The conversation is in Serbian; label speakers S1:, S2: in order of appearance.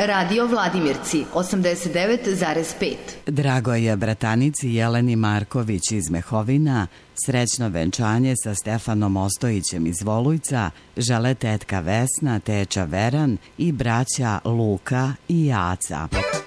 S1: Radio Vladimirci 89,5.
S2: Dragoj bratanici Jeleni Marković iz Mehovina srećno venčanje sa Stefanom Ostojićem iz Volujca žele tetka Vesna, teča Veran i braća Luka i Aca.